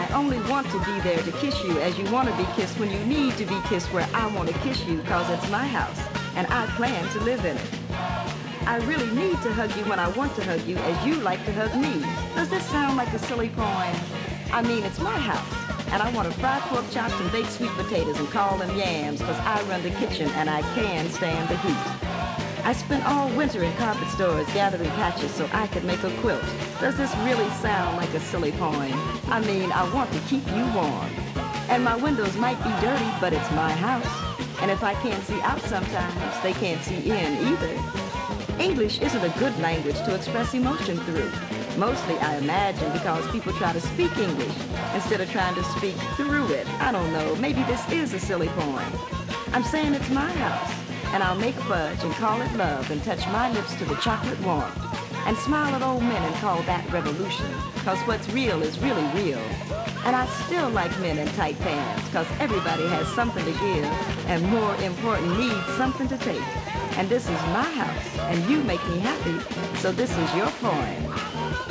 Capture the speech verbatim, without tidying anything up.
I only want to be there to kiss you as you want to be kissed when you need to be kissed where I want to kiss you, cause it's my house and I plan to live in it. I really need to hug you when I want to hug you as you like to hug me. Does this sound like a silly poem? I mean, it's my house and I want to fry pork chops and bake sweet potatoes and call them yams, cause I run the kitchen and I can stand the heat. I spent all winter in carpet stores gathering patches so I could make a quilt. Does this really sound like a silly poem? I mean, I want to keep you warm. And my windows might be dirty, but it's my house. And if I can't see out sometimes, they can't see in either. English isn't a good language to express emotion through. Mostly, I imagine, because people try to speak English instead of trying to speak through it. I don't know, maybe this is a silly poem. I'm saying it's my house. And I'll make fudge and call it love and touch my lips to the chocolate warmth and smile at old men and call that revolution, cause what's real is really real. And I still like men in tight pants, cause everybody has something to give and more important needs something to take. And this is my house and you make me happy, so this is your poem.